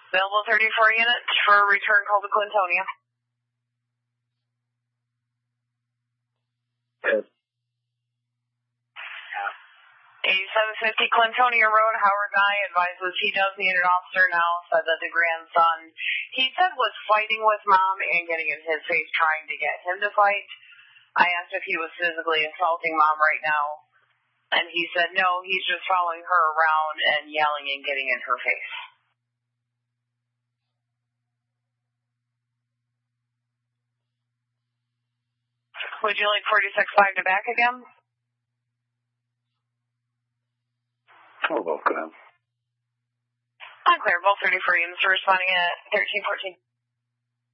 Available 34 units for a return call to Clintonia. Yes. 8750 Clintonia Road, Howard Nye advises he does need an officer now, said that the grandson, he said, was fighting with mom and getting in his face trying to get him to fight. I asked if he was physically assaulting mom right now, and he said no, he's just following her around and yelling and getting in her face. Would you like 46-5 to back again? Oh, well, good. Unclear. Both 34 units are responding at 1314.